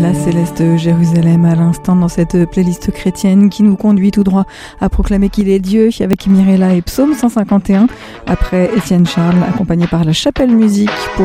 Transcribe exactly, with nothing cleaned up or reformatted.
La Céleste Jérusalem à l'instant dans cette playlist chrétienne qui nous conduit tout droit à proclamer qu'il est Dieu avec Mirella et Psaume cent cinquante et un après Étienne Charles accompagné par la Chapelle Musique pour